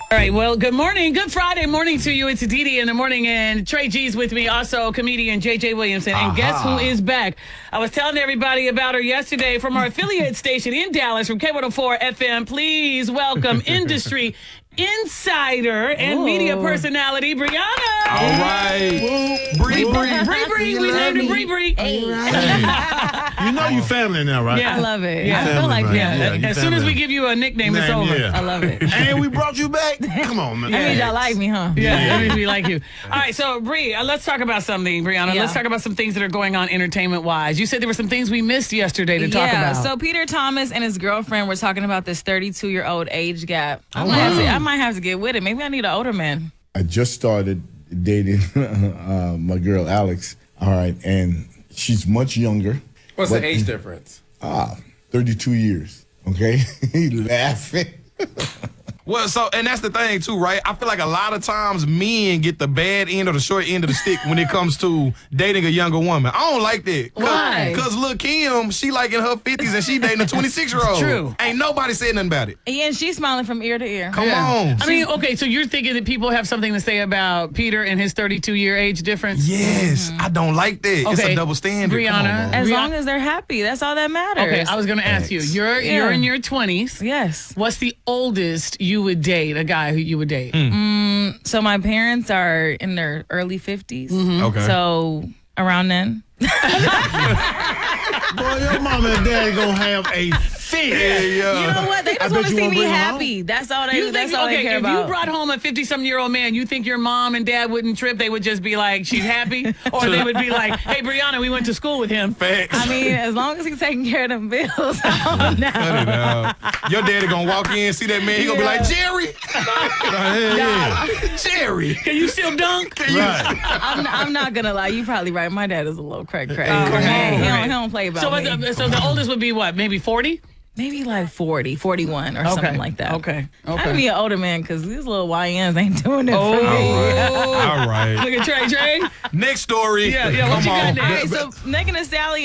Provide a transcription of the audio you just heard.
All right, well, good morning. Good Friday morning to you. It's Didi in the morning, and Trey G's with me, also comedian J.J. Williamson. And guess who is back? I was telling everybody about her yesterday from our affiliate station in Dallas, from K104 FM. Please welcome industry insider and media personality, Brianna. All right. Bree. We named her Bree. Hey. You know you family now, right? Yeah. I love it. Yeah. I feel like Family, that. right? As soon as we give you a nickname, it's over. I love it. And we brought you back. Come on, man. I mean, y'all like me, huh? Yeah, that means we like you. All right, so Bree, let's talk about something, Brianna. Yeah. Let's talk about some things that are going on entertainment-wise. You said there were some things we missed yesterday to talk about. So Peter Thomas and his girlfriend were talking about this 32-year-old age gap. I might have to get with it. Maybe I need an older man. I just started dating my girl Alex. All right, and she's much younger. What's the age difference? 32 years. Okay, he laughing. Well, and that's the thing too, right? I feel like a lot of times men get the bad end or the short end of the stick when it comes to dating a younger woman. I don't like that. Why? Because Lil' Kim, she like in her 50s and she dating a 26-year-old. True. Ain't nobody said nothing about it. Yeah, and she's smiling from ear to ear. Come on. I mean, okay, so you're thinking that people have something to say about Peter and his 32-year age difference? Yes, I don't like that. It's Okay. a double standard. Come on, Brianna. bro. As long as they're happy, that's all that matters. Okay, I was going to ask you. You're in your 20s. Yes. What's the oldest you would date, a guy who you would date? So my parents are in their early 50s. Okay. So around then. Boy, your mama and daddy gonna have a fit. You know what? They just bet want to you see won't me bring him happy. That's all they. That's all they care if about. you brought home a 50-something-year-old man, you think your mom and dad wouldn't trip? They would just be like, she's happy? Or they would be like, hey, Brianna, we went to school with him. Facts. I mean, as long as he's taking care of them bills, I don't know. Cut it out. Your daddy gonna walk in, see that man, he gonna be like, Jerry. Jerry. Can you still dunk? Right. I'm not gonna lie. You probably right. My dad is a little crack. Okay. He don't play about me. So the oldest would be what? Maybe 40? Maybe like 40, 41 or something like that. Okay. I'd be an older man because these little YNs ain't doing it for me. All right. Look at Trey. Next story. Yeah, what Come you got on. next? All right, so Megan Thee Stallion